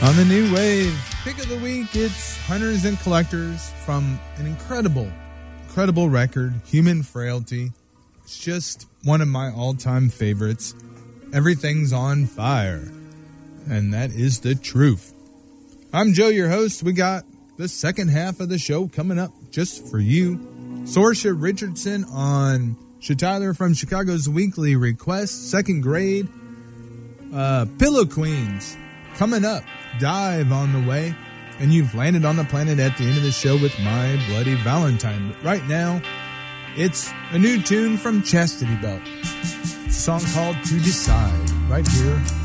On the new wave, pick of the week, it's Hunters and Collectors from an incredible record, Human Frailty. It's just one of my all-time favorites. Everything's on fire, and that is the truth. I'm Joe, your host. We got the second half of the show coming up just for you. Sorsha Richardson on Tyler from Chicago's Weekly Request, Second Grade. Pillow Queens coming up. Dive on the way. And you've landed on the planet at the end of the show with My Bloody Valentine. But right now, it's a new tune from Chastity Belt. It's a song called To Decide, right here